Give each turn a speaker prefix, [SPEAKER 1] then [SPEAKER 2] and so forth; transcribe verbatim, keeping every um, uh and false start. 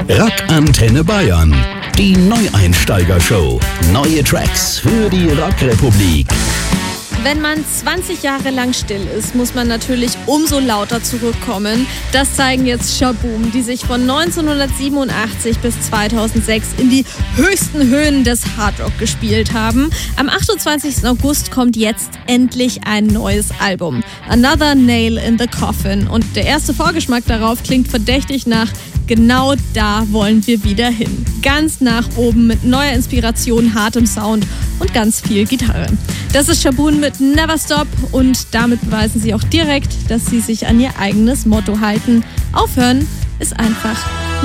[SPEAKER 1] Rock Antenne Bayern. Die Neueinsteiger-Show. Neue Tracks für die Rockrepublik.
[SPEAKER 2] Wenn man zwanzig Jahre lang still ist, muss man natürlich umso lauter zurückkommen. Das zeigen jetzt Shaboom, die sich von neunzehnhundertsiebenundachtzig bis zweitausendsechs in die höchsten Höhen des Hardrock gespielt haben. Am achtundzwanzigsten August kommt jetzt endlich ein neues Album. Another Nail in the Coffin. Und der erste Vorgeschmack darauf klingt verdächtig nach genau da wollen wir wieder hin. Ganz nach oben mit neuer Inspiration, hartem Sound und ganz viel Gitarre. Das ist Shaboom mit Never Stop und damit beweisen sie auch direkt, dass sie sich an ihr eigenes Motto halten. Aufhören ist einfach